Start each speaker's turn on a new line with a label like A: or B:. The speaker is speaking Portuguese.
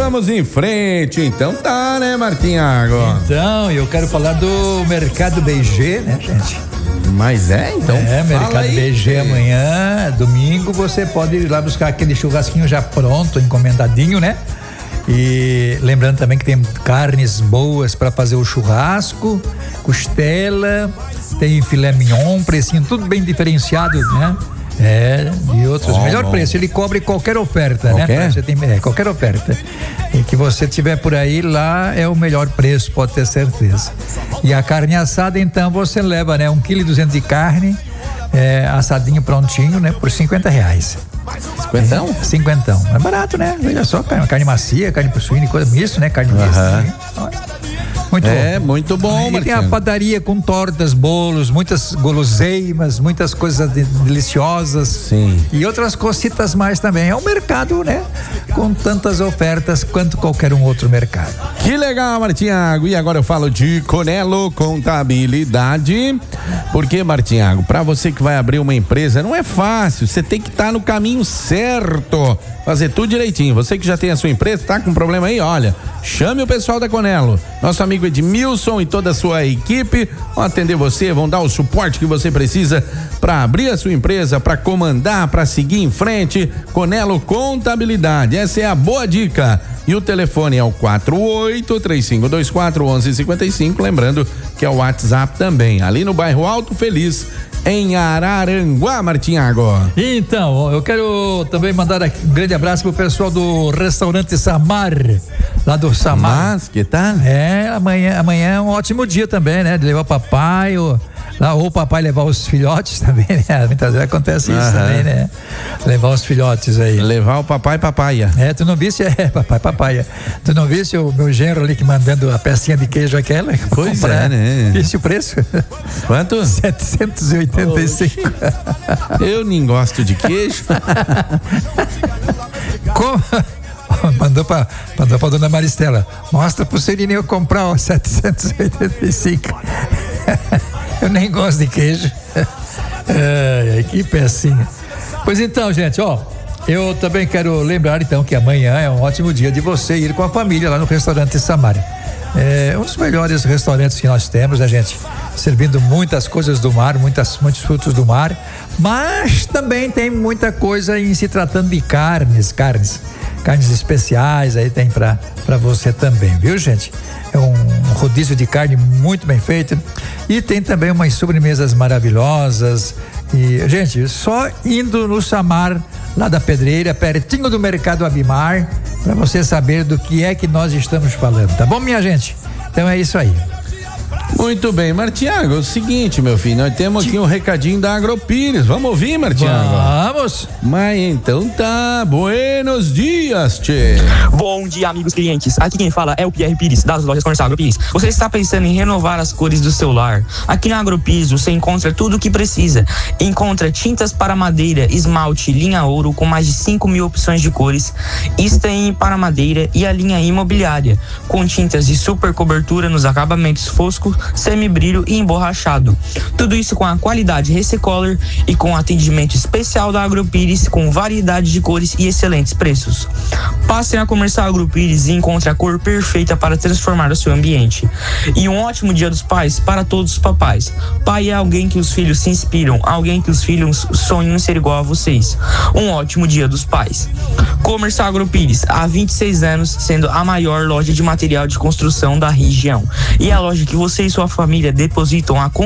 A: vamos em frente. Então tá, né, Martinhago?
B: Então, eu quero falar do Mercado BG, né, gente?
A: Mas então.
B: Mercado
A: aí,
B: BG amanhã, domingo, você pode ir lá buscar aquele churrasquinho já pronto, encomendadinho, né? E lembrando também que tem carnes boas para fazer o churrasco, costela, tem filé mignon, precinho tudo bem diferenciado, né? E outros, melhor preço, ele cobre qualquer oferta, né? Você tem, qualquer oferta. E que você tiver por aí, lá é o melhor preço, pode ter certeza. E a carne assada, então, você leva, né? 1,2 kg de carne, assadinho prontinho, né? Por R$50.
A: Cinquentão?
B: Cinquentão. É barato, né? Olha só, carne macia, carne por suína, coisa misto, né? Carne mista. Muito bom.
A: Muito bom,
B: E tem a padaria com tortas, bolos, muitas guloseimas, muitas coisas deliciosas.
A: Sim.
B: E outras cositas mais também. É um mercado, né? Com tantas ofertas quanto qualquer um outro mercado.
A: Que legal, Martinhago. E agora eu falo de Conelo Contabilidade. Porque, Martinhago, para você que vai abrir uma empresa, não é fácil. Você tem que estar no caminho certo. Fazer tudo direitinho. Você que já tem a sua empresa, tá com problema aí, olha, chame o pessoal da Conelo. Nosso amigo Edmilson e toda a sua equipe vão atender você, vão dar o suporte que você precisa para abrir a sua empresa, para comandar, para seguir em frente. Conelo Contabilidade, essa é a boa dica. E o telefone é o 48-3524-1155, lembrando que é o WhatsApp também, ali no bairro Alto Feliz, em Araranguá, Martinhago.
B: Então, eu quero também mandar um grande abraço pro pessoal do restaurante Samar, lá do Samar.
A: Mas, que tal?
B: Amanhã é um ótimo dia também, né? De levar o papai, ou o papai levar os filhotes também, né? Muitas vezes acontece isso também, né? Levar os filhotes aí.
A: Levar o papai papaya.
B: Tu não viste? Papai papaya. Tu não viste o meu genro ali que mandando a pecinha de queijo aquela?
A: Pois é, né?
B: Viste o preço?
A: Quanto?
B: 785.
A: Eu nem gosto de queijo.
B: Como? Mandou pra dona Maristela. Mostra pro Serineu comprar o 785. Eu nem gosto de queijo. Que pecinha. Pois então, gente, eu também quero lembrar então que amanhã é um ótimo dia de você ir com a família lá no restaurante Samar. Um dos melhores restaurantes que nós temos, né, gente? Servindo muitas coisas do mar, muitos frutos do mar, mas também tem muita coisa em se tratando de carnes especiais, aí tem pra você também, viu, gente? É um rodízio de carne muito bem feito e tem também umas sobremesas maravilhosas e, gente, só indo no Samar, lá da Pedreira, pertinho do Mercado Abimar, para você saber do que é que nós estamos falando, tá bom, minha gente? Então é isso aí.
A: Muito bem, Martinhago, é o seguinte, meu filho, nós temos aqui um recadinho da Agropires, vamos ouvir, Martinhago?
B: Vamos!
A: Mas então tá, buenos dias, tchê!
C: Bom dia, amigos clientes, aqui quem fala é o Pierre Pires, das lojas Comercial Agropires. Você está pensando em renovar as cores do seu lar? Aqui na Agropires você encontra tudo o que precisa. Encontra tintas para madeira, esmalte, linha ouro com mais de 5.000 opções de cores, stain para madeira e a linha imobiliária, com tintas de super cobertura nos acabamentos fosco, semibrilho e emborrachado. Tudo isso com a qualidade Recycolor e com atendimento especial da Agropires, com variedade de cores e excelentes preços. Passe na Comercial Agropires e encontre a cor perfeita para transformar o seu ambiente. E um ótimo Dia dos Pais para todos os papais. Pai é alguém que os filhos se inspiram, alguém que os filhos sonham em ser igual a vocês. Um ótimo Dia dos Pais. Comercial Agropires, há 26 anos, sendo a maior loja de material de construção da região. E a loja que você e sua família depositam a